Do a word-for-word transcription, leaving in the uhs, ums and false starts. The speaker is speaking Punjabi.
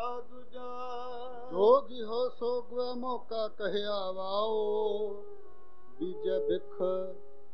ਦੂਜਾ। ਜੋ ਜਿਹੁ ਸੋ ਗੁਐ ਮੌਕਾ ਕਹਿਆ ਵਾਓ, ਬੀਜੈ ਬਿਖ